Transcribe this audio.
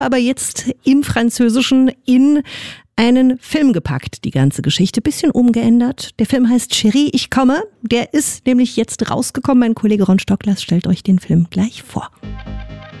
aber jetzt im Französischen in einen Film gepackt, die ganze Geschichte. Bisschen umgeändert. Der Film heißt Chérie, ich komme. Der ist nämlich jetzt rausgekommen. Mein Kollege Ron Stocklers stellt euch den Film gleich vor.